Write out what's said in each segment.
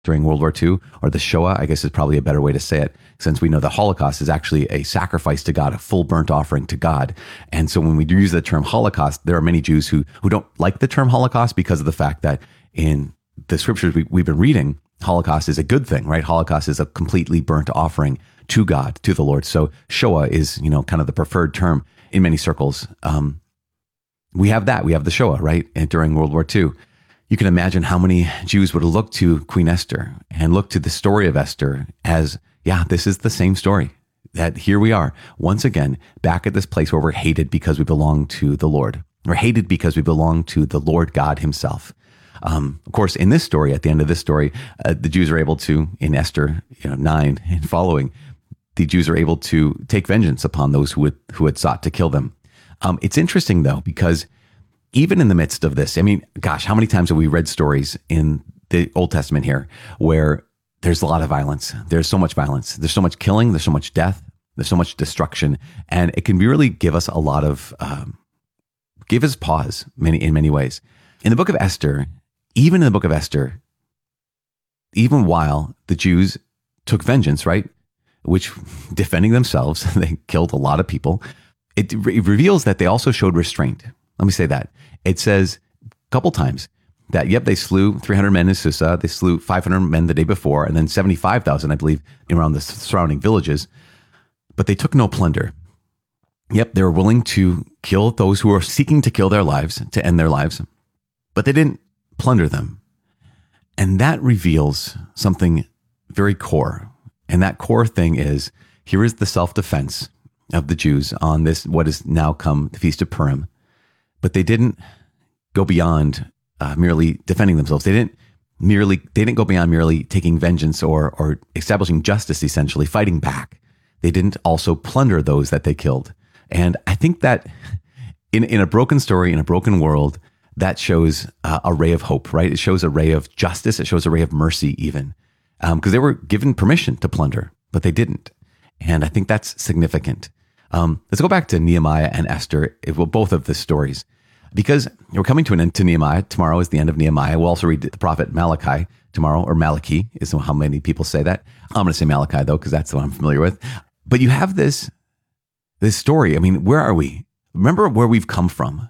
during World War II, or the Shoah, I guess is probably a better way to say it, since we know the Holocaust is actually a sacrifice to God, a full burnt offering to God. And so when we do use the term Holocaust, there are many Jews who don't like the term Holocaust because of the fact that in the scriptures we've been reading, Holocaust is a good thing, right? Holocaust is a completely burnt offering to God, to the Lord. So Shoah is, kind of the preferred term in many circles. We have that. We have the Shoah, right? And during World War II. You can imagine how many Jews would look to Queen Esther and look to the story of Esther as, yeah, this is the same story. That here we are, once again, back at this place where we're hated because we belong to the Lord. We're hated because we belong to the Lord God himself. Of course, in this story, at the end of this story, the Jews are able to, in Esther 9 and following, the Jews are able to take vengeance upon those who had sought to kill them. It's interesting, though, because even in the midst of this, I mean, gosh, how many times have we read stories in the Old Testament here where there's a lot of violence? There's so much violence. There's so much killing. There's so much death. There's so much destruction. And it can really give us a lot of, give us pause in many ways. In the book of Esther, even while the Jews took vengeance, right, which defending themselves, they killed a lot of people, it reveals that they also showed restraint. Let me say that. It says a couple times that, yep, they slew 300 men in Susa. They slew 500 men the day before, and then 75,000, I believe, around the surrounding villages. But they took no plunder. Yep, they were willing to kill those who were seeking to kill their lives, to end their lives. But they didn't plunder them. And that reveals something very core. And that core thing is, here is the self-defense of the Jews on this, what has now come the Feast of Purim. But they didn't go beyond merely defending themselves. They didn't go beyond merely taking vengeance or establishing justice, essentially fighting back. They didn't also plunder those that they killed. And I think that in a broken story, in a broken world, that shows a ray of hope, right? It shows a ray of justice. It shows a ray of mercy even, because they were given permission to plunder, but they didn't. And I think that's significant. Let's go back to Nehemiah and Esther, both of the stories, because we're coming to an end to Nehemiah. Tomorrow is the end of Nehemiah. We'll also read the prophet Malachi tomorrow, or Malachi is how many people say that. I'm going to say Malachi, though, because that's the one I'm familiar with. But you have this story. I mean, where are we? Remember where we've come from.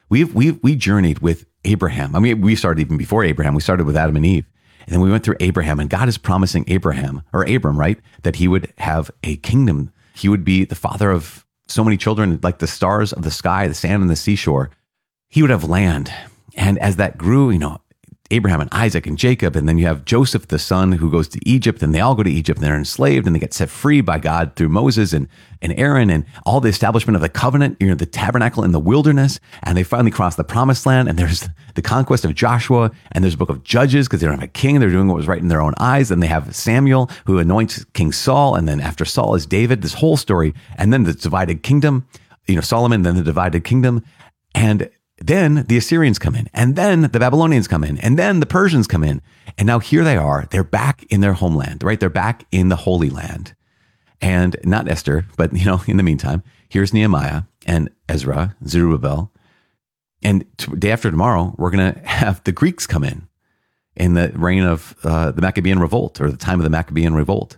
We journeyed with Abraham. I mean, we started even before Abraham. We started with Adam and Eve. And then we went through Abraham, and God is promising Abram, right? That he would have a kingdom. He would be the father of so many children, like the stars of the sky, the sand on the seashore. He would have land. And as that grew, Abraham and Isaac and Jacob, and then you have Joseph, the son, who goes to Egypt, and they all go to Egypt, and they're enslaved, and they get set free by God through Moses and Aaron, and all the establishment of the covenant, the tabernacle in the wilderness, and they finally cross the promised land, and there's the conquest of Joshua, and there's a book of Judges, because they don't have a king, they're doing what was right in their own eyes, and they have Samuel, who anoints King Saul, and then after Saul is David, this whole story, and then the divided kingdom, Solomon, then the divided kingdom, and then the Assyrians come in, and then the Babylonians come in, and then the Persians come in. And now here they are. They're back in their homeland, right? They're back in the Holy Land. And not Esther, but, in the meantime, here's Nehemiah and Ezra, Zerubbabel. And day after tomorrow, we're going to have the Greeks come in the reign of the Maccabean revolt, or the time of the Maccabean revolt.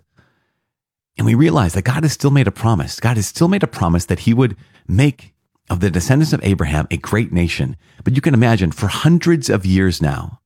And we realize that God has still made a promise. God has still made a promise that he would make of the descendants of Abraham a great nation. But you can imagine, for hundreds of years now,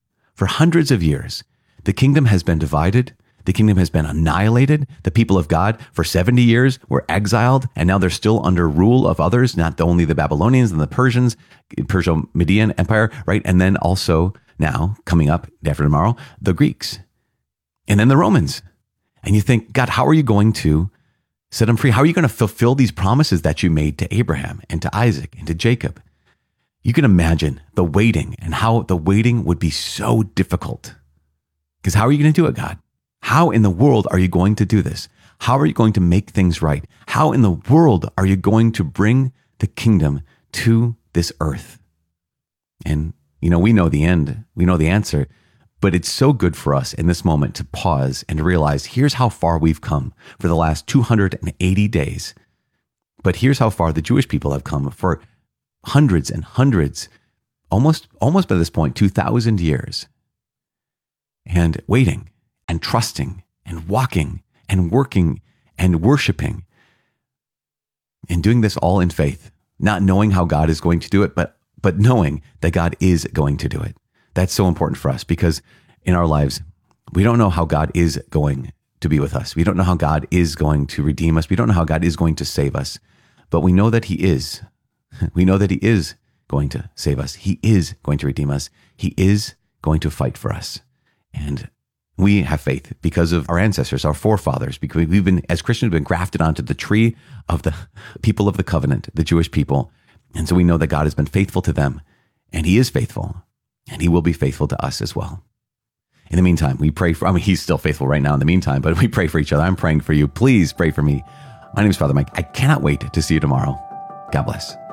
the kingdom has been divided. The kingdom has been annihilated. The people of God for 70 years were exiled, and now they're still under rule of others, not only the Babylonians and the Persians, Perso-Median Empire, right? And then also now, coming up after tomorrow, the Greeks, and then the Romans. And you think, God, how are you going to set them free? How are you going to fulfill these promises that you made to Abraham and to Isaac and to Jacob? You can imagine the waiting, and how the waiting would be so difficult. Because how are you going to do it, God? How in the world are you going to do this? How are you going to make things right? How in the world are you going to bring the kingdom to this earth? And, we know the end. We know the answer. But it's so good for us in this moment to pause and to realize, here's how far we've come for the last 280 days. But here's how far the Jewish people have come for hundreds and hundreds, almost by this point, 2,000 years. And waiting. and trusting and walking and working and worshiping and doing this all in faith, not knowing how God is going to do it, but knowing that God is going to do it. That's so important for us because in our lives, we don't know how God is going to be with us. We don't know how God is going to redeem us. We don't know how God is going to save us, but we know that he is. We know that he is going to save us. He is going to redeem us. He is going to fight for us. And we have faith because of our ancestors, our forefathers, because we've been, as Christians, been grafted onto the tree of the people of the covenant, the Jewish people. And so we know that God has been faithful to them, and he is faithful, and he will be faithful to us as well. In the meantime, we pray for, he's still faithful right now in the meantime, but we pray for each other. I'm praying for you. Please pray for me. My name is Father Mike. I cannot wait to see you tomorrow. God bless.